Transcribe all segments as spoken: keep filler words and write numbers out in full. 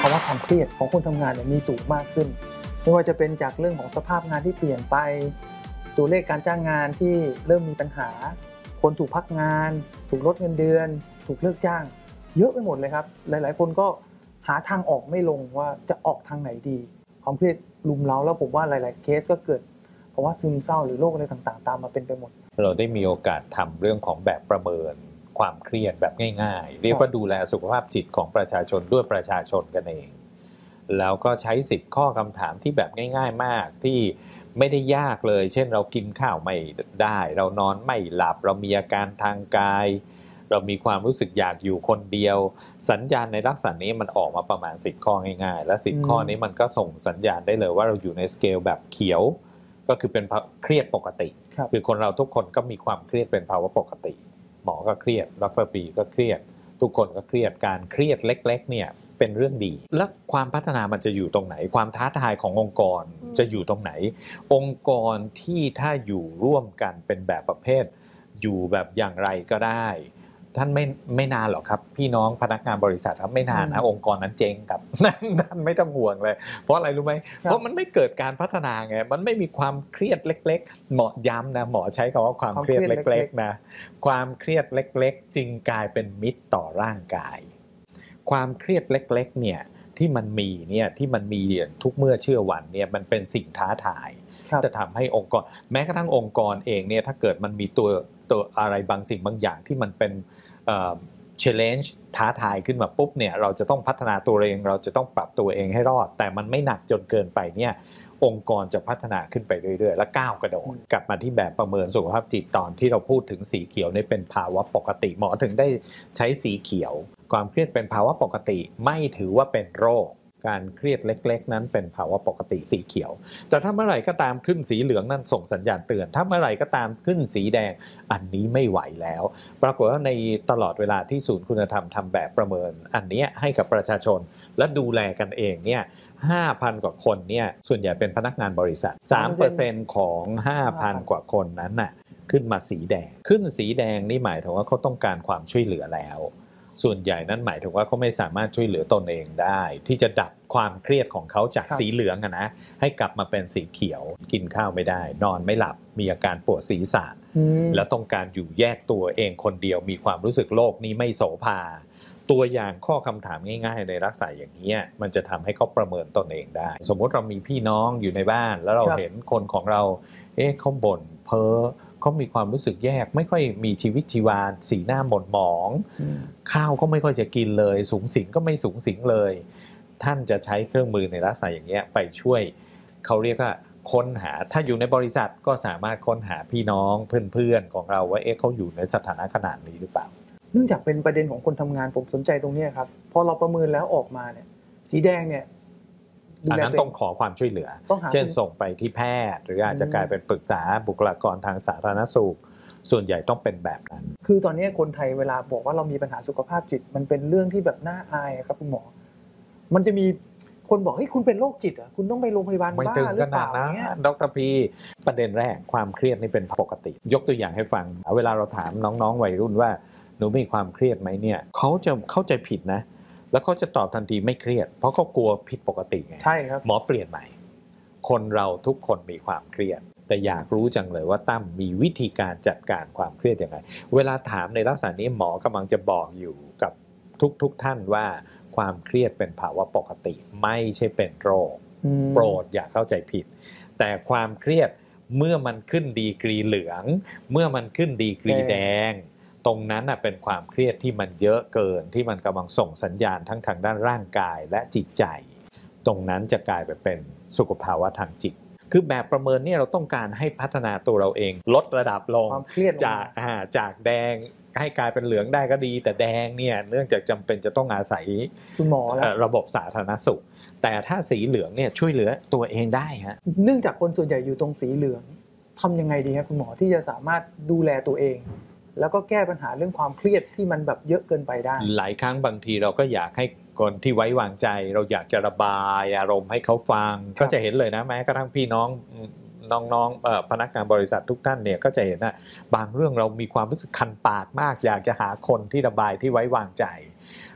ภาวะความเครียดของคนทำงานเนี่ยมีสูงมากขึ้นไม่ว่าจะเป็นจากเรื่องของสภาพงานที่เปลี่ยนไปตัวเลขการจ้างงานที่เริ่มมีปัญหาคนถูกพักงานถูกลดเงินเดือนถูกเลิกจ้างเยอะไปหมดเลยครับหลายๆคนก็หาทางออกไม่ลงว่าจะออกทางไหนดีความเครียดลุมเร้าแล้วผมว่าหลายๆเคสก็เกิดเพราะว่าซึมเศร้าหรือโรคอะไรต่างๆตามมาเป็นไปหมดเราได้มีโอกาสทำเรื่องของแบบประเมินความเครียดแบบง่ายๆเรียกว่าดูแลสุขภาพจิตของประชาชนด้วยประชาชนกันเองแล้วก็ใช้สิบข้อคำถามที่แบบง่ายๆมากที่ไม่ได้ยากเลยเช่นเรากินข้าวไม่ได้เรานอนไม่หลับเรามีอาการทางกายเรามีความรู้สึกอยากอยู่คนเดียวสัญญาณในลักษณะนี้มันออกมาประมาณสิบข้อง่ายๆและสิบข้อนี้มันก็ส่งสัญญาณได้เลยว่าเราอยู่ในสเกลแบบเขียวก็คือเป็นเครียดปกติคือคนเราทุกคนก็มีความเครียดเป็นภาวะปกติหมอก็เครียดดร.ปีก็เครียดทุกคนก็เครียดการเครียดเล็กๆเนี่ยเป็นเรื่องดีแล้วความพัฒนามันจะอยู่ตรงไหนความท้าทายขององค์กรจะอยู่ตรงไหนองค์กรที่ถ้าอยู่ร่วมกันเป็นแบบประเภทอยู่แบบอย่างไรก็ได้ท่านไม่ไม่นานหรอกครับพี่น้องพนักงานบริษัทครับไม่นานนะองค์กรนั้นเจ๊งครับนั่นไม่ต้องห่วงเลยเพราะอะไรรู้ไหมเพราะมันไม่เกิดการพัฒนาไงมันไม่มีความเครียดเล็กๆหมอย้ำนะหมอใช้คำว่าความเครียดเล็กๆนะความเครียดเล็กๆจึงกลายเป็นมิตรต่อร่างกายความเครียดเล็กๆเนี่ยที่มันมีเนี่ยที่มันมีทุกเมื่อเชื่อวันเนี่ยมันเป็นสิ่งท้าทายจะทำให้องค์กรแม้กระทั่งองค์กรเองเนี่ยถ้าเกิดมันมีตัวตัวอะไรบางสิ่งบางอย่างที่มันเป็นเอ่อ challenge ท้าทายขึ้นมาปุ๊บเนี่ยเราจะต้องพัฒนาตัวเองเราจะต้องปรับตัวเองให้รอดแต่มันไม่หนักจนเกินไปเนี่ยองค์กรจะพัฒนาขึ้นไปเรื่อยๆและก้าวกระโดดกลับมาที่แบบประเมินสุขภาพจิตตอนที่เราพูดถึงสีเขียวนี่เป็นภาวะปกติหมอถึงได้ใช้สีเขียวความเครียดเป็นภาวะปกติไม่ถือว่าเป็นโรคการเครียดเล็กๆนั้นเป็นภาวะปกติสีเขียวแต่ถ้าเมื่อไหร่ก็ตามขึ้นสีเหลืองนั่นส่งสัญญาณเตือนถ้าเมื่อไหร่ก็ตามขึ้นสีแดงอันนี้ไม่ไหวแล้วปรากฏว่าในตลอดเวลาที่ศูนย์คุณธรรมทำแบบประเมินอันนี้ให้กับประชาชนและดูแลกันเองเนี่ย ห้าพัน กว่าคนเนี่ยส่วนใหญ่เป็นพนักงานบริษัท สามเปอร์เซ็นต์ ของ ห้าพัน กว่าคนนั้นน่ะขึ้นมาสีแดงขึ้นสีแดงนี่หมายถึงว่าเขาต้องการความช่วยเหลือแล้วส่วนใหญ่นั้นหมายถึงว่าเขาไม่สามารถช่วยเหลือตนเองได้ที่จะดับความเครียดของเขาจากสีเหลืองนะให้กลับมาเป็นสีเขียวกินข้าวไม่ได้นอนไม่หลับมีอาการปวดศีรษะแล้วต้องการอยู่แยกตัวเองคนเดียวมีความรู้สึกโลกนี้ไม่โสภาตัวอย่างข้อคำถามง่ายๆในลักษณะอย่างนี้มันจะทำให้เขาประเมินตนเองได้สมมติเรามีพี่น้องอยู่ในบ้านแล้วเราเห็นคนของเราเอ๊ะเขาบ่นเพ้อเขามีความรู้สึกแยกไม่ค่อยมีชีวิตชีวาสีหน้าหม่นหมองข้าวก็ไม่ค่อยจะกินเลยสูงสิงก็ไม่สูงสิงเลยท่านจะใช้เครื่องมือในลักษณะอย่างเงี้ยไปช่วยเขาเรียกว่าค้นหาถ้าอยู่ในบริษัทก็สามารถค้นหาพี่น้องเพื่อนๆของเราว่าเอ๊ะเขาอยู่ในสถานะขนาดนี้หรือเปล่าเนื่องจากเป็นประเด็นของคนทำงานผมสนใจตรงนี้ครับพอเราประเมินแล้วออกมาเนี่ยสีแดงเนี่ยอันนั้นต้องขอความช่วยเหลือเช่นส่งไปที่แพทย์หรืออาจจะกลายเป็นปรึกษาบุคลากรทางสาธารณสุขส่วนใหญ่ต้องเป็นแบบนั้นคือตอนนี้คนไทยเวลาบอกว่าเรามีปัญหาสุขภาพจิตมันเป็นเรื่องที่แบบน่าอายครับคุณหมอมันจะมีคนบอกเฮ้ยคุณเป็นโรคจิตอ่ะคุณต้องไปโรงพยาบาลบ้าหรือเปล่าเนี่ยดร.พีประเด็นแรกความเครียดนี่เป็นปกติยกตัวอย่างให้ฟังเวลาเราถามน้องๆวัยรุ่นว่าหนูมีความเครียดไหมเนี่ยเขาจะเข้าใจผิดนะแล้วเขาจะตอบทันทีไม่เครียดเพราะเขากลัวผิดปกติไงใช่ครับหมอเปลี่ยนใหม่คนเราทุกคนมีความเครียดแต่อยากรู้จังเลยว่าตั้มมีวิธีการจัดการความเครียดยังไงเวลาถามในลักษณะนี้หมอกำลังจะบอกอยู่กับทุกๆท่านว่าความเครียดเป็นภาวะปกติไม่ใช่เป็นโรคโปรดอย่าเข้าใจผิดแต่ความเครียดเมื่อมันขึ้นดีกรีเหลืองเมื่อมันขึ้นดีกรีแดงตรงนั้นน่ะเป็นความเครียดที่มันเยอะเกินที่มันกำลังส่งสัญญาณทั้งทางด้านร่างกายและจิตใจตรงนั้นจะกลายไปเป็นสุขภาวะทางจิตคือแบบประเมินเนี่ยเราต้องการให้พัฒนาตัวเราเองลดระดับลงจากจากแดงให้กลายเป็นเหลืองได้ก็ดีแต่แดงเนี่ยเนื่องจากจำเป็นจะต้องอาศัยคุณหมอระบบสาธารณสุขแต่ถ้าสีเหลืองเนี่ยช่วยเหลือตัวเองได้ฮะเนื่องจากคนส่วนใหญ่อยู่ตรงสีเหลืองทำยังไงดีครับคุณหมอที่จะสามารถดูแลตัวเองแล้วก็แก้ปัญหาเรื่องความเครียดที่มันแบบเยอะเกินไปได้หลายครั้งบางทีเราก็อยากให้คนที่ไว้วางใจเราอยากจะระบายอารมณ์ให้เขาฟังก็จะเห็นเลยนะแม้กระทั่งพี่น้องน้องๆพนักงานบริษัททุกท่านเนี่ยก็จะเห็นว่าบางเรื่องเรามีความรู้สึกคันปากมากอยากจะหาคนที่ระบายที่ไว้วางใจ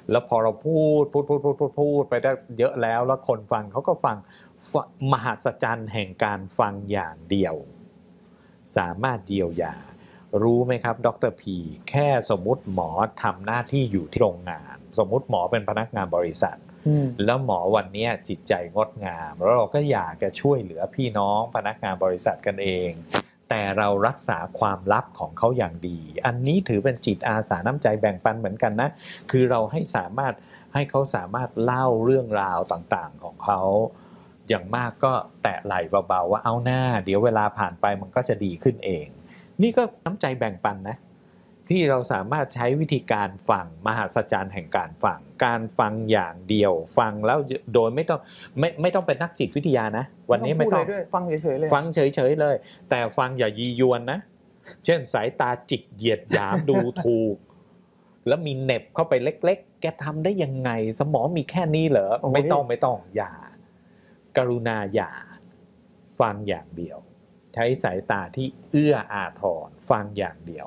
แล้วพอเราพูดพูดพูดพูดพูดพูดไปได้เยอะแล้วแล้วคนฟังเขาก็ฟังมหัศจรรย์แห่งการฟังอย่างเดียวสามารถเยียวยารู้ไหมครับดรพีแค่สมมุติหมอทำหน้าที่อยู่ที่โรงงานสมมุติหมอเป็นพนักงานบริษัทแล้วหมอวันนี้จิตใจงดงามแล้วเราก็อยากจะช่วยเหลือพี่น้องพนักงานบริษัทกันเองแต่เรารักษาความลับของเขาอย่างดีอันนี้ถือเป็นจิตอาสาน้ำใจแบ่งปันเหมือนกันนะคือเราให้สามารถให้เขาสามารถเล่าเรื่องราวต่างๆของเขาอย่างมากก็แตะไหล่เบาๆว่าเอาหน้าเดี๋ยวเวลาผ่านไปมันก็จะดีขึ้นเองนี่ก็น้ำใจแบ่งปันนะที่เราสามารถใช้วิธีการฟังมหัศจรรย์แห่งการฟังการฟังอย่างเดียวฟังแล้วโดยไม่ต้องไม่ไม่ต้องเป็นนักจิตวิทยานะวันนี้ไม่ต้องฟังเฉยๆเลยฟังเฉยๆเลยแต่ฟังอย่ายียวนนะเช่นสายตาจิกเหยียดหยามดูถูกแล้วมีเน็บเข้าไปเล็กๆแกทำได้ยังไงสมองมีแค่นี้เหรอไม่ต้องไม่ต้องอย่ากรุณาอย่าฟังอย่างเดียวใช้สายตาที่เอื้ออาทรฟังอย่างเดียว